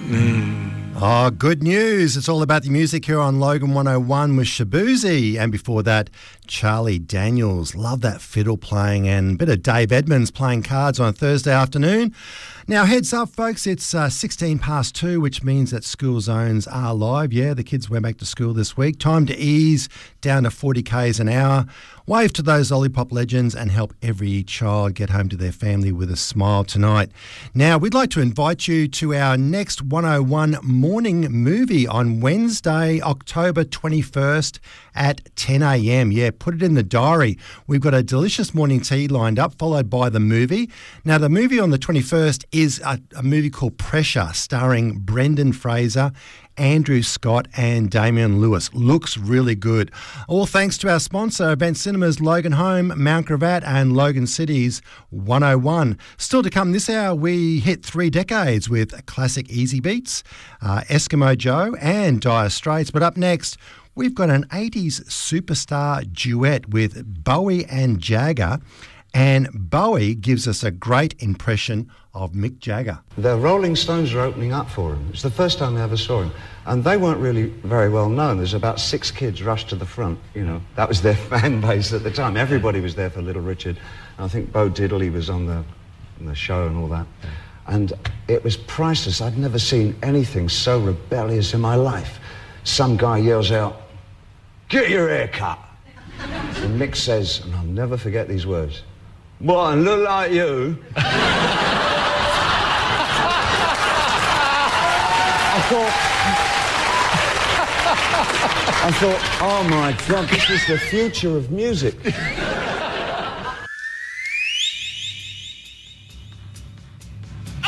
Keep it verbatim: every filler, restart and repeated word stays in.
Oh, good news. It's all about the music here on Logan one oh one with Shaboozey. And before that, Charlie Daniels. Love that fiddle playing, and a bit of Dave Edmunds playing cards on a Thursday afternoon. Now, heads up, folks, it's uh, sixteen past two, which means that school zones are live. Yeah, the kids went back to school this week. Time to ease down to forty kays an hour. Wave to those Lollipop legends and help every child get home to their family with a smile tonight. Now, we'd like to invite you to our next one oh one morning movie on Wednesday, October twenty-first at ten a.m. Yeah, put it in the diary. We've got a delicious morning tea lined up, followed by the movie. Now, the movie on the twenty-first is a, a movie called Pressure, starring Brendan Fraser, Andrew Scott and Damian Lewis. Looks really good. All thanks to our sponsor, Event Cinemas, Logan Home, Mount Gravatt and Logan City's one oh one. Still to come this hour, we hit three decades with classic Easy Beats, uh, Eskimo Joe and Dire Straits. But up next, we've got an eighties superstar duet with Bowie and Jagger. And Bowie gives us a great impression of Mick Jagger. The Rolling Stones were opening up for him. It's the first time they ever saw him. And they weren't really very well known. There's about six kids rushed to the front, you know. That was their fan base at the time. Everybody was there for Little Richard. And I think Bo Diddley was on the, on the show and all that. And it was priceless. I'd never seen anything so rebellious in my life. Some guy yells out, "Get your hair cut!" And Mick says, and I'll never forget these words, "Boy, I look like you." I thought, I thought, oh my God, this is the future of music.